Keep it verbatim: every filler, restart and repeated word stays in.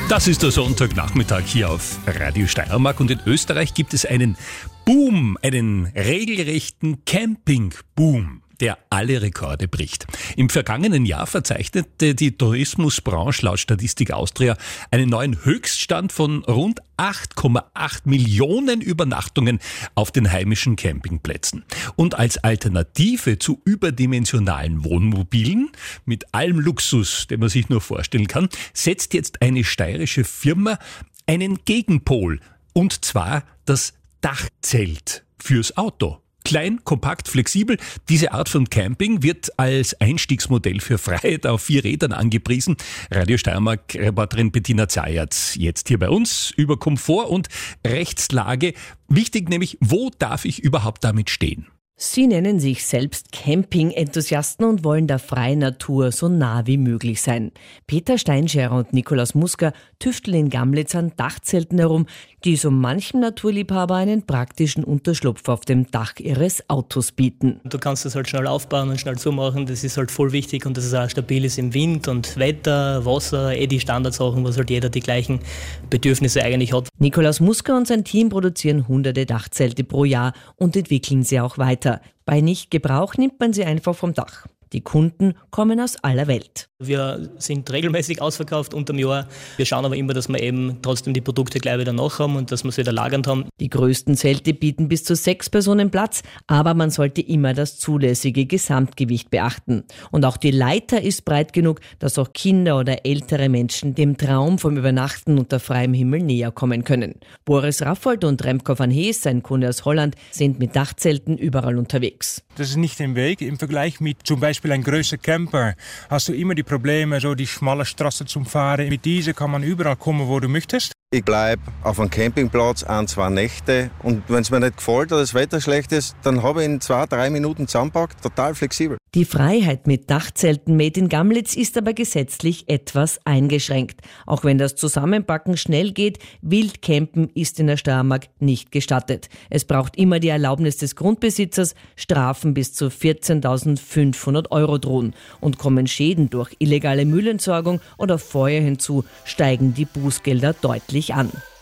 Das ist der Sonntagnachmittag hier auf Radio Steiermark und in Österreich gibt es einen Boom, einen regelrechten Campingboom, der alle Rekorde bricht. Im vergangenen Jahr verzeichnete die Tourismusbranche laut Statistik Austria einen neuen Höchststand von rund acht Komma acht Millionen Übernachtungen auf den heimischen Campingplätzen. Und als Alternative zu überdimensionalen Wohnmobilen mit allem Luxus, den man sich nur vorstellen kann, setzt jetzt eine steirische Firma einen Gegenpol, und zwar das Dachzelt fürs Auto. Klein, kompakt, flexibel. Diese Art von Camping wird als Einstiegsmodell für Freiheit auf vier Rädern angepriesen. Radio Steiermark-Reporterin Bettina Zayatz jetzt hier bei uns über Komfort und Rechtslage. Wichtig nämlich, wo darf ich überhaupt damit stehen? Sie nennen sich selbst Camping-Enthusiasten und wollen der freien Natur so nah wie möglich sein. Peter Steinscherer und Nikolaus Musker tüfteln in Gamlitz an Dachzelten herum, die so manchem Naturliebhaber einen praktischen Unterschlupf auf dem Dach ihres Autos bieten. Du kannst das halt schnell aufbauen und schnell zumachen, das ist halt voll wichtig und dass es auch stabil ist im Wind und Wetter, Wasser, eh die Standardsachen, was halt jeder die gleichen Bedürfnisse eigentlich hat. Nikolaus Musker und sein Team produzieren hunderte Dachzelte pro Jahr und entwickeln sie auch weiter. Bei Nichtgebrauch nimmt man sie einfach vom Dach. Die Kunden kommen aus aller Welt. Wir sind regelmäßig ausverkauft unterm Jahr. Wir schauen aber immer, dass wir eben trotzdem die Produkte gleich wieder nachhaben und dass wir sie wieder lagernd haben. Die größten Zelte bieten bis zu sechs Personen Platz, aber man sollte immer das zulässige Gesamtgewicht beachten. Und auch die Leiter ist breit genug, dass auch Kinder oder ältere Menschen dem Traum vom Übernachten unter freiem Himmel näher kommen können. Boris Raffold und Remco van Hees, sein Kunde aus Holland, sind mit Dachzelten überall unterwegs. Das ist nicht im Weg. Im Vergleich mit zum Beispiel einem größeren Camper hast du immer die Probleme, so die schmale Straße zum Fahren. Mit dieser kann man überall kommen, wo du möchtest. Ich bleibe auf einem Campingplatz ein, zwei Nächte und wenn es mir nicht gefällt oder das Wetter schlecht ist, dann habe ich in zwei, drei Minuten zusammenpackt, total flexibel. Die Freiheit mit Dachzelten made in Gamlitz ist aber gesetzlich etwas eingeschränkt. Auch wenn das Zusammenpacken schnell geht, Wildcampen ist in der Steiermark nicht gestattet. Es braucht immer die Erlaubnis des Grundbesitzers, Strafen bis zu vierzehntausendfünfhundert Euro drohen. Und kommen Schäden durch illegale Müllentsorgung oder Feuer hinzu, steigen die Bußgelder deutlich an.